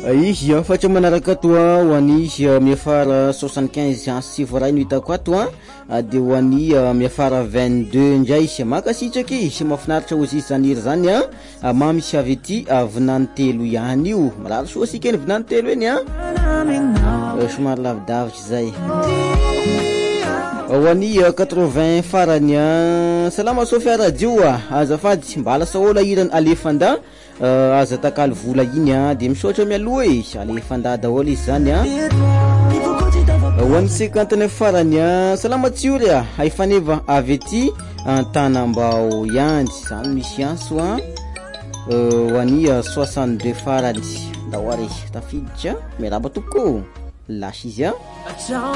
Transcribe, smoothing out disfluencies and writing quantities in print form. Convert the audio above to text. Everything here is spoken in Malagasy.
izy fatra manaraka toa ho an'izy miafara 75 ans sivaray no hitako ato de ho an'i miafara 22 indray izy makasitraky izy mahafinaritra ozy izy zany hery zany mamy sy avy ety vinany telo ihany io marary soa asika eny vinany telo eny somary lavidavitra zay ho an'i 80 farany salama Sofia radio azafady mba lasa ola irany alefanda aza takalo vola iny de misaotra mialoha alefanda daholo izy zany ho an'i 59 farany salama tsiory haifaneva avy ety Antanambao ihany zany misy anso ho an'i 62 farany dahoary tafiditra miaraba toko lasy izy